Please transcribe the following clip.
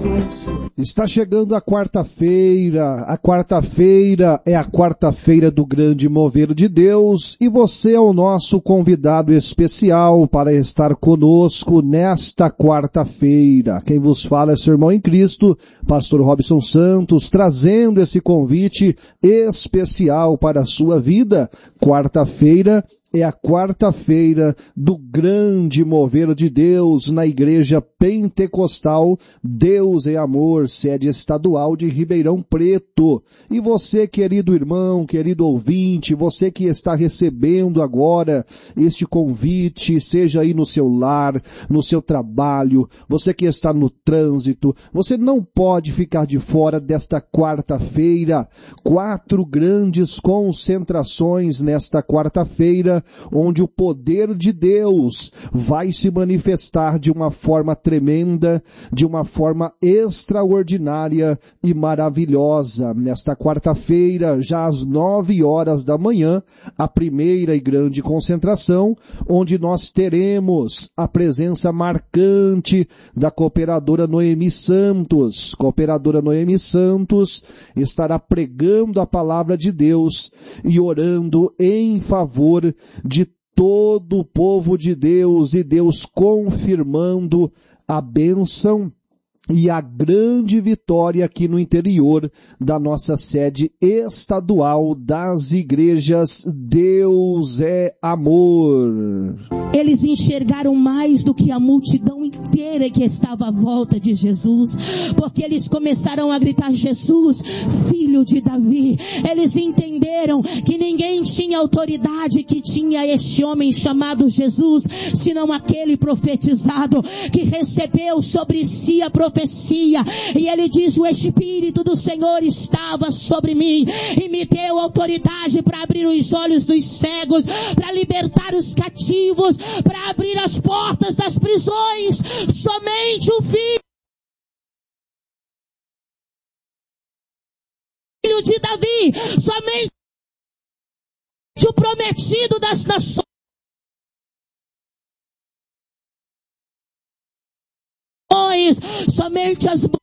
Está chegando a quarta-feira. A quarta-feira é a quarta-feira do grande mover de Deus e você é o nosso convidado especial para estar conosco nesta quarta-feira. Quem vos fala é seu irmão em Cristo, pastor Robson Santos, trazendo esse convite especial para a sua vida. Quarta-feira é a quarta-feira do grande mover de Deus na Igreja Pentecostal Deus é Amor, sede estadual de Ribeirão Preto. E você, querido irmão, querido ouvinte, você que está recebendo agora este convite, seja aí no seu lar, no seu trabalho, você que está no trânsito, você não pode ficar de fora desta quarta-feira. 4 grandes concentrações nesta quarta-feira, onde o poder de Deus vai se manifestar de uma forma tremenda, de uma forma extraordinária e maravilhosa. Nesta quarta-feira, já às 9 horas da manhã, a primeira e grande concentração, onde nós teremos a presença marcante da cooperadora Noemi Santos. Cooperadora Noemi Santos estará pregando a palavra de Deus e orando em favor de todo o povo de Deus e Deus confirmando a bênção e a grande vitória aqui no interior da nossa sede estadual das igrejas Deus é Amor. Eles enxergaram mais do que a multidão inteira que estava à volta de Jesus, porque eles começaram a gritar: Jesus, filho de Davi. Eles entenderam que ninguém tinha autoridade que tinha este homem chamado Jesus, senão aquele profetizado que recebeu sobre si a profecia. E ele diz: o Espírito do Senhor estava sobre mim e me deu autoridade para abrir os olhos dos cegos, para libertar os cativos, para abrir as portas das prisões. Somente o Filho de Davi, somente o prometido das nações, somente as